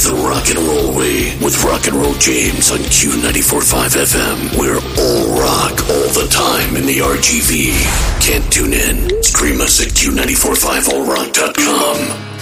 the rock and roll way with Rock and Roll James on Q94.5 FM. We're all rock all the time in the RGV. Can't tune in? Stream us at Q945allrock.com.